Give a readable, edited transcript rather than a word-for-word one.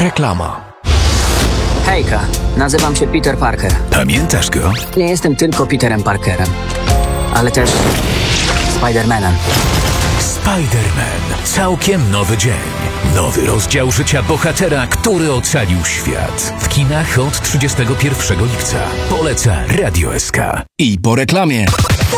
Reklama. Hejka, nazywam się Peter Parker. Pamiętasz go? Nie jestem tylko Peterem Parkerem, ale też Spider-Manem. Spider-Man. Całkiem nowy dzień. Nowy rozdział życia bohatera, który ocalił świat. W kinach od 31 lipca. Poleca Radio SK. I po reklamie.